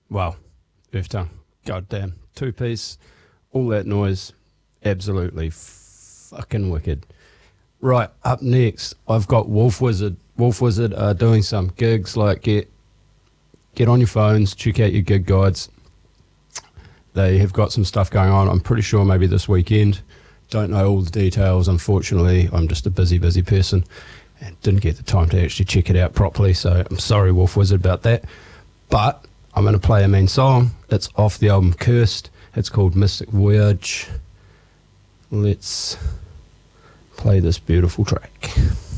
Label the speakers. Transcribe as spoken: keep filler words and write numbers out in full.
Speaker 1: Well, Earth Tongue, goddamn, two piece, all that noise, absolutely fucking wicked. Right, up next, I've got Wolf Wizard. Wolf Wizard are doing some gigs. Like, get get on your phones, check out your gig guides. They have got some stuff going on. I'm pretty sure maybe this weekend. Don't know all the details, unfortunately. I'm just a busy, busy person and didn't get the time to actually check it out properly. So I'm sorry, Wolf Wizard, about that. But I'm going to play a main song. It's off the album Cursed. It's called Mystic Voyage. Let's play this beautiful track.